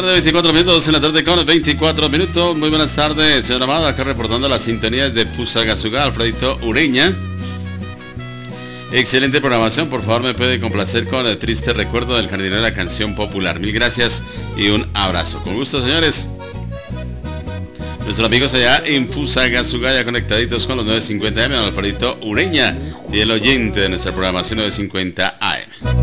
tarde, 24 minutos, 2 en la tarde con 24 minutos. Muy buenas tardes, señor Amado, acá reportando las sintonías de Fusagasugá, Alfredito Ureña. Excelente programación, por favor me puede complacer con el triste recuerdo del jardinero de la canción popular. Mil gracias y un abrazo. Con gusto, señores. Nuestros amigos allá en Fusagasugá, ya conectaditos con los 950 AM, Alfredito Ureña y el oyente de nuestra programación 950 AM.